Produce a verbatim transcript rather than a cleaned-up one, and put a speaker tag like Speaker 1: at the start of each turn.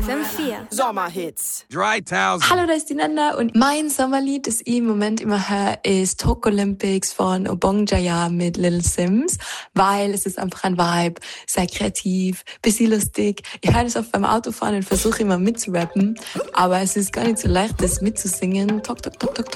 Speaker 1: F M vier Sommerhits.
Speaker 2: Dry Towels.
Speaker 3: Hallo, da ist die Nanda und mein Sommerlied, das ich im Moment immer höre, ist Talk Olympics von Obong Jaya mit Lil Sims, weil es ist einfach ein Vibe, sehr kreativ, bisschen lustig. Ich höre das oft beim Autofahren und versuche immer mitzurappen, aber es ist gar nicht so leicht, das mitzusingen. Talk, talk, talk, talk, talk.